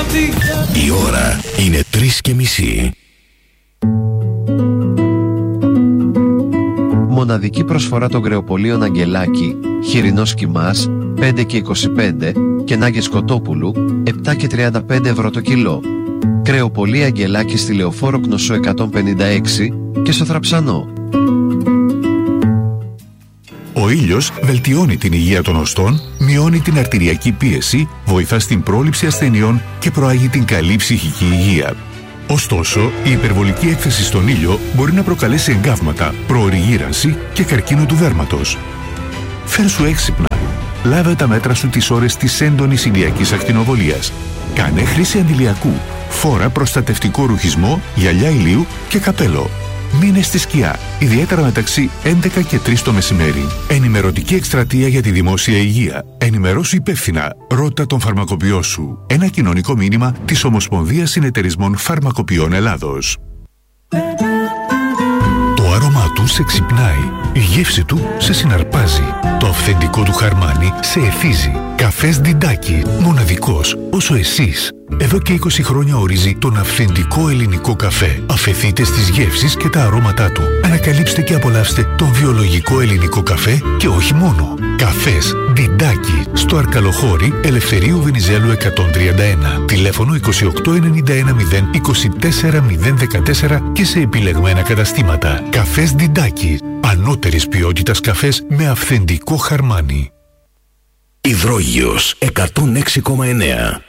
Η ώρα είναι 3:30. Μοναδική προσφορά των κρεοπολίων Αγγελάκη, χοιρινός κιμάς 5,25 και νάγκες κοτόπουλου 7,35 το κιλό. Κρεοπολία Αγγελάκη στη Λεωφόρο Κνωσό 156 και στο Θραψανό. Ο ήλιος βελτιώνει την υγεία των οστών, μειώνει την αρτηριακή πίεση, βοηθά στην πρόληψη ασθενειών και προάγει την καλή ψυχική υγεία. Ωστόσο, η υπερβολική έκθεση στον ήλιο μπορεί να προκαλέσει εγκάβματα, προωρή γύρανση και καρκίνο του δέρματος. Φέρσου έξυπνα. Λάβε τα μέτρα σου τις ώρες της έντονης ηλιακής ακτινοβολίας. Κάνε χρήση αντιλιακού. Φόρα προστατευτικό ρουχισμό, γυαλιά ηλίου και καπέλο. Μείνε στη σκιά, ιδιαίτερα μεταξύ 11 και 3 το μεσημέρι. Ενημερωτική εκστρατεία για τη δημόσια υγεία. Ενημερώσου υπεύθυνα. Ρώτα τον φαρμακοποιό σου. Ένα κοινωνικό μήνυμα της Ομοσπονδίας Συνεταιρισμών Φαρμακοποιών Ελλάδος. Το άρωμά του σε ξυπνάει. Η γεύση του σε συναρπάζει. Το αυθεντικό του χαρμάνι σε εθίζει. Καφές Διντάκι. Μοναδικός όσο εσείς. Εδώ και 20 χρόνια ορίζει τον αυθεντικό ελληνικό καφέ. Αφεθείτε στις γεύσεις και τα αρώματά του. Ανακαλύψτε και απολαύστε τον βιολογικό ελληνικό καφέ και όχι μόνο. Καφές Διντάκι. Στο Αρκαλοχώρι Ελευθερίου Βενιζέλου 131. Τηλέφωνο 2891 024 014 και σε επιλεγμένα καταστήματα. Καφές Διντάκι. Ανώτερης ποιότητας καφές με αυθεντικό χαρμάνι. Υδρόγειος 106,9.